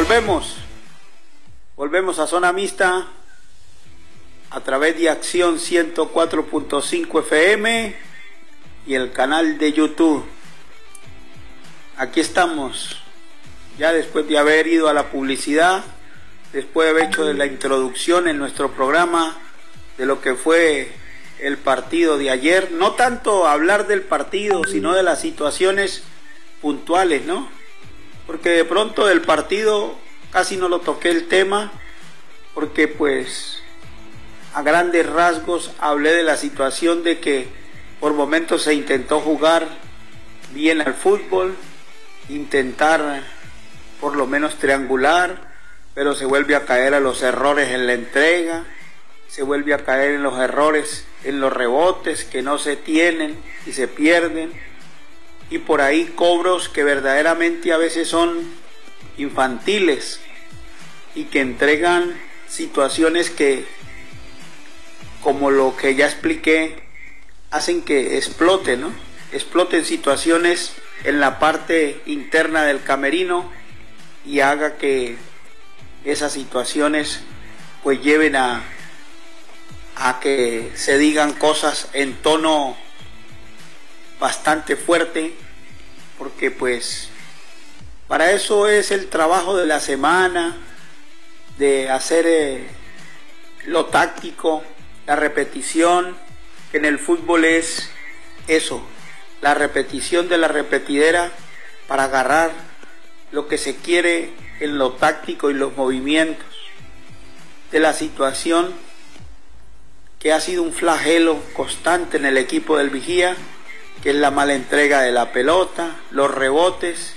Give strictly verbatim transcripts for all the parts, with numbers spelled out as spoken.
Volvemos, volvemos a Zona Mixta a través de Acción ciento cuatro punto cinco F M y el canal de YouTube. Aquí estamos, ya después de haber ido a la publicidad, después de haber hecho la introducción en nuestro programa de lo que fue el partido de ayer. No tanto hablar del partido, sino de las situaciones puntuales, ¿no? Porque de pronto del partido casi no lo toqué el tema, porque pues a grandes rasgos hablé de la situación de que por momentos se intentó jugar bien al fútbol, intentar por lo menos triangular, pero se vuelve a caer a los errores en la entrega, se vuelve a caer en los errores, en los rebotes que no se tienen y se pierden, y por ahí cobros que verdaderamente a veces son infantiles y que entregan situaciones que, como lo que ya expliqué, hacen que explote, ¿no? Exploten situaciones en la parte interna del camerino y haga que esas situaciones pues lleven a, a que se digan cosas en tono bastante fuerte, porque pues para eso es el trabajo de la semana, de hacer eh, lo táctico, la repetición, que en el fútbol es eso, la repetición de la repetidera para agarrar lo que se quiere en lo táctico y los movimientos de la situación que ha sido un flagelo constante en el equipo del Vigía, que es la mala entrega de la pelota, los rebotes.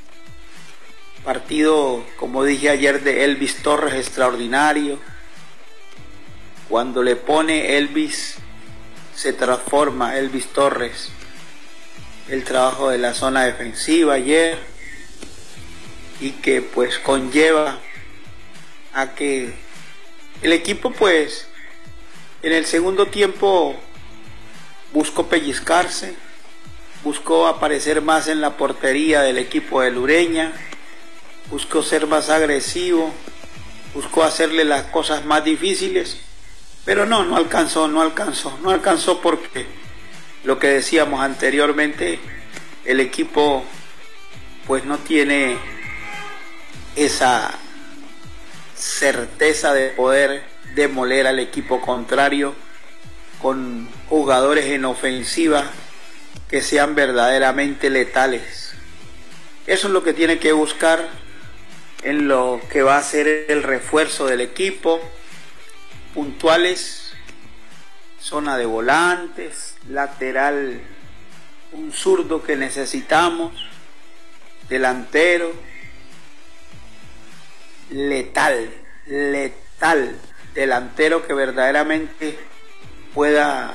Partido, como dije ayer, de Elvis Torres extraordinario. Cuando le pone Elvis, se transforma Elvis Torres. El trabajo de la zona defensiva ayer, y que pues conlleva a que el equipo pues en el segundo tiempo buscó pellizcarse, buscó aparecer más en la portería del equipo de Lureña, buscó ser más agresivo, buscó hacerle las cosas más difíciles, pero no, no alcanzó, no alcanzó, no alcanzó porque lo que decíamos anteriormente, el equipo pues no tiene esa certeza de poder demoler al equipo contrario con jugadores en ofensiva que sean verdaderamente letales. Eso es lo que tiene que buscar en lo que va a ser el refuerzo del equipo: puntuales, zona de volantes, lateral, un zurdo que necesitamos, delantero, letal, letal, delantero que verdaderamente pueda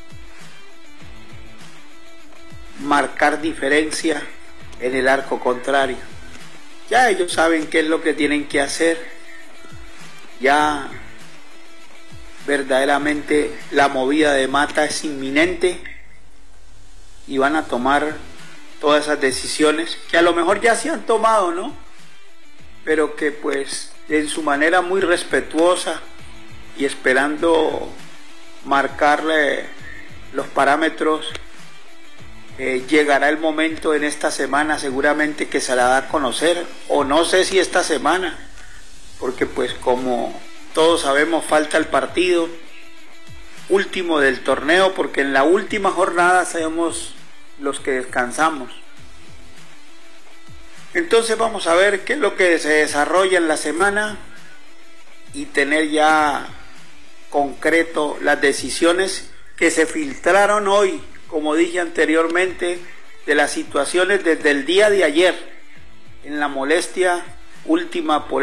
marcar diferencia en el arco contrario. Ya ellos saben qué es lo que tienen que hacer, ya verdaderamente la movida de Mata es inminente y van a tomar todas esas decisiones que a lo mejor ya se han tomado, ¿no? Pero que pues en su manera muy respetuosa y esperando marcarle los parámetros, eh, llegará el momento en esta semana seguramente que se la da a conocer, o no sé si esta semana, porque pues como todos sabemos falta el partido último del torneo, porque en la última jornada sabemos los que descansamos. Entonces vamos a ver qué es lo que se desarrolla en la semana y tener ya concreto las decisiones que se filtraron hoy, como dije anteriormente, de las situaciones desde el día de ayer, en la molestia última por